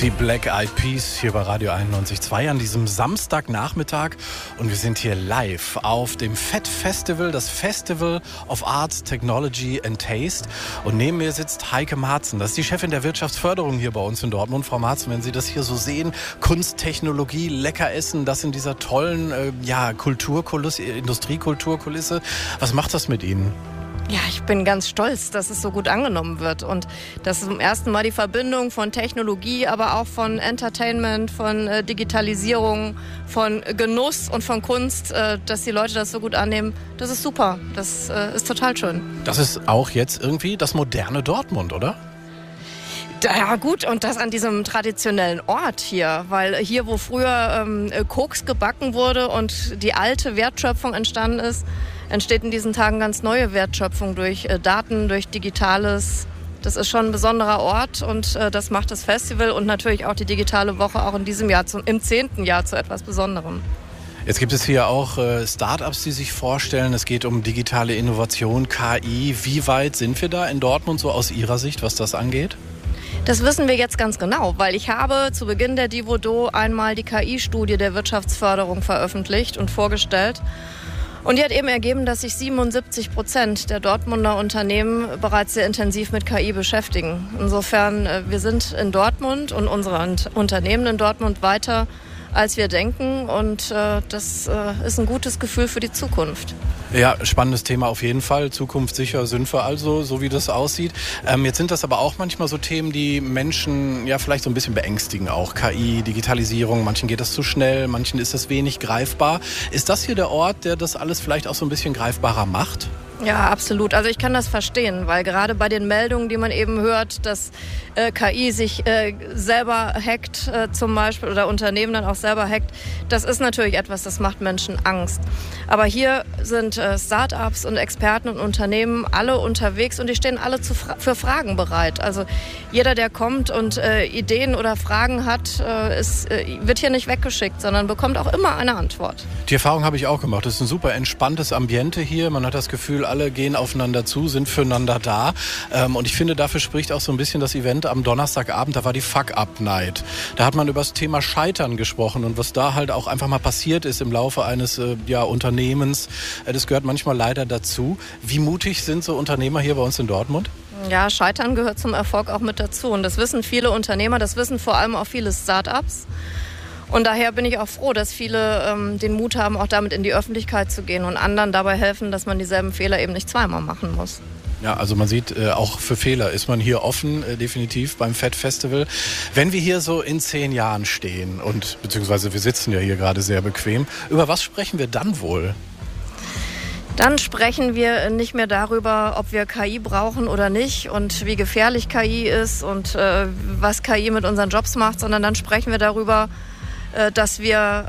Die Black Eyed Peas hier bei Radio 91.2 an diesem Samstagnachmittag und wir sind hier live auf dem FET Festival, das Festival of Arts, Technology and Taste, und neben mir sitzt Heike Marzen, das ist die Chefin der Wirtschaftsförderung hier bei uns in Dortmund. Frau Marzen, wenn Sie das hier so sehen, Kunst, Technologie, lecker essen, das in dieser tollen Kulturkulisse, Industriekulturkulisse, was macht das mit Ihnen? Ja, ich bin ganz stolz, dass es so gut angenommen wird und dass zum ersten Mal die Verbindung von Technologie, aber auch von Entertainment, von Digitalisierung, von Genuss und von Kunst, dass die Leute das so gut annehmen, das ist super, das ist total schön. Das ist auch jetzt irgendwie das moderne Dortmund, oder? Ja gut, und das an diesem traditionellen Ort hier, weil hier, wo früher Koks gebacken wurde und die alte Wertschöpfung entstanden ist, entsteht in diesen Tagen ganz neue Wertschöpfung durch Daten, durch Digitales. Das ist schon ein besonderer Ort und das macht das Festival und natürlich auch die digitale Woche auch in diesem Jahr, im 10. Jahr zu etwas Besonderem. Jetzt gibt es hier auch Start-ups, die sich vorstellen. Es geht um digitale Innovation, KI. Wie weit sind wir da in Dortmund so aus Ihrer Sicht, was das angeht? Das wissen wir jetzt ganz genau, weil ich habe zu Beginn der Divodo einmal die KI-Studie der Wirtschaftsförderung veröffentlicht und vorgestellt. Und die hat eben ergeben, dass sich 77% der Dortmunder Unternehmen bereits sehr intensiv mit KI beschäftigen. Insofern, wir sind in Dortmund und unsere Unternehmen in Dortmund weiter, als wir denken. Und das ist ein gutes Gefühl für die Zukunft. Ja, spannendes Thema auf jeden Fall. Zukunftssicher sind wir also, so wie das aussieht. Jetzt sind das aber auch manchmal so Themen, die Menschen ja vielleicht so ein bisschen beängstigen auch. KI, Digitalisierung, manchen geht das zu schnell, manchen ist das wenig greifbar. Ist das hier der Ort, der das alles vielleicht auch so ein bisschen greifbarer macht? Ja, absolut. Also ich kann das verstehen, weil gerade bei den Meldungen, die man eben hört, dass KI sich selber hackt zum Beispiel oder Unternehmen dann auch selber hackt, das ist natürlich etwas, das macht Menschen Angst. Aber hier sind Start-ups und Experten und Unternehmen alle unterwegs und die stehen alle für Fragen bereit. Also jeder, der kommt und Ideen oder Fragen hat, wird hier nicht weggeschickt, sondern bekommt auch immer eine Antwort. Die Erfahrung habe ich auch gemacht. Das ist ein super entspanntes Ambiente hier. Man hat das Gefühl, alle gehen aufeinander zu, sind füreinander da. Und ich finde, dafür spricht auch so ein bisschen das Event am Donnerstagabend. Da war die Fuck-Up-Night. Da hat man über das Thema Scheitern gesprochen und was da halt auch einfach mal passiert ist im Laufe eines Unternehmens. Das gehört manchmal leider dazu. Wie mutig sind so Unternehmer hier bei uns in Dortmund? Ja, Scheitern gehört zum Erfolg auch mit dazu. Und das wissen viele Unternehmer, das wissen vor allem auch viele Start-ups. Und daher bin ich auch froh, dass viele den Mut haben, auch damit in die Öffentlichkeit zu gehen und anderen dabei helfen, dass man dieselben Fehler eben nicht zweimal machen muss. Ja, also man sieht, auch für Fehler ist man hier offen, definitiv beim FET Festival. Wenn wir hier so in 10 Jahren stehen und beziehungsweise wir sitzen ja hier gerade sehr bequem, über was sprechen wir dann wohl? Dann sprechen wir nicht mehr darüber, ob wir KI brauchen oder nicht und wie gefährlich KI ist und was KI mit unseren Jobs macht, sondern dann sprechen wir darüber, dass wir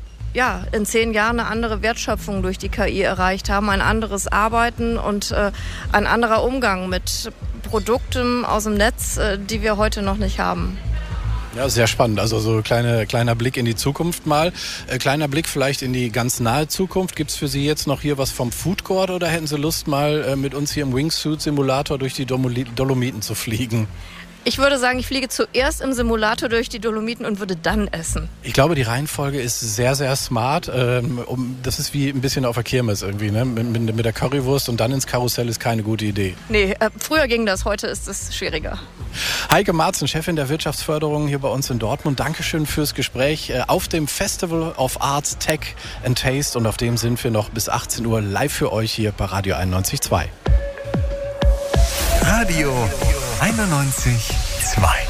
in 10 Jahren eine andere Wertschöpfung durch die KI erreicht haben, ein anderes Arbeiten und ein anderer Umgang mit Produkten aus dem Netz, die wir heute noch nicht haben. Ja, sehr spannend. Also so kleiner Blick in die Zukunft mal. Kleiner Blick vielleicht in die ganz nahe Zukunft. Gibt es für Sie jetzt noch hier was vom Food Court oder hätten Sie Lust, mal mit uns hier im Wingsuit-Simulator durch die Dolomiten zu fliegen? Ich würde sagen, ich fliege zuerst im Simulator durch die Dolomiten und würde dann essen. Ich glaube, die Reihenfolge ist sehr, sehr smart. Das ist wie ein bisschen auf der Kirmes irgendwie, ne? Mit der Currywurst und dann ins Karussell ist keine gute Idee. Nee, früher ging das, heute ist es schwieriger. Heike Marzen, Chefin der Wirtschaftsförderung hier bei uns in Dortmund. Dankeschön fürs Gespräch auf dem Festival of Arts, Tech and Taste. Und auf dem sind wir noch bis 18 Uhr live für euch hier bei Radio 91.2. Radio 91.2